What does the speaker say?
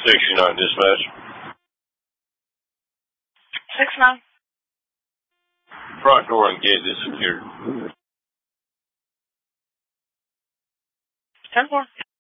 69 dispatch. 6-9. Front door and gate is secured. 10-4.